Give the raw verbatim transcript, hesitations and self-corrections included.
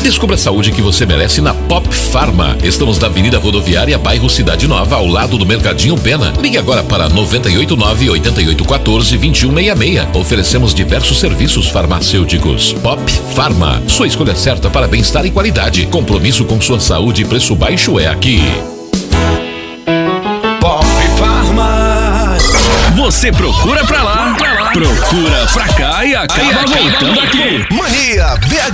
Descubra a saúde que você merece na Pop Pharma. Estamos na Avenida Rodoviária, bairro Cidade Nova, ao lado do Mercadinho Pena. Ligue agora para nove oito nove, oito oito um quatro, dois um seis seis. Oferecemos diversos serviços farmacêuticos. Pop Pharma, sua escolha certa para bem-estar e qualidade. Compromisso com sua saúde e preço baixo é aqui. Pop Pharma. Você procura pra lá, pra lá, procura pra cá e acaba voltando aqui. Mania V H